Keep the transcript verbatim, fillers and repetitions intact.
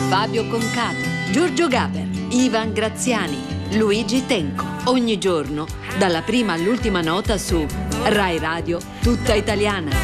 Fabio Concato, Giorgio Gaber, Ivan Graziani, Luigi Tenco. Ogni giorno, dalla prima all'ultima nota su Rai Radio Tutta Italiana.